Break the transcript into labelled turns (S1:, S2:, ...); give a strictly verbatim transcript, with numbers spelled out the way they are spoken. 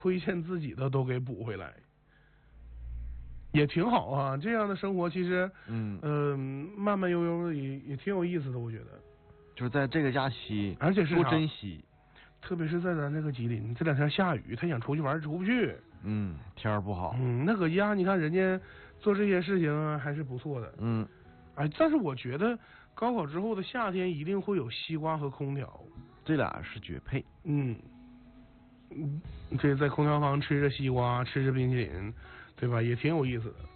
S1: 亏欠自己的都给补回来，也挺好啊。这样的生活其实，
S2: 嗯
S1: 嗯、呃，慢慢悠悠的也也挺有意思的，我觉得。
S2: 就是在这个假期，
S1: 而且是
S2: 多珍惜。
S1: 特别是在咱这个吉林，这两天下雨，他想出去玩出不去。
S2: 嗯，天儿不好。
S1: 嗯，那搁家你看人家做这些事情还是不错的。
S2: 嗯，
S1: 哎，但是我觉得高考之后的夏天一定会有西瓜和空调，
S2: 这俩是绝配。
S1: 嗯，嗯，这在空调房吃着西瓜，吃着冰淇淋，对吧？也挺有意思的。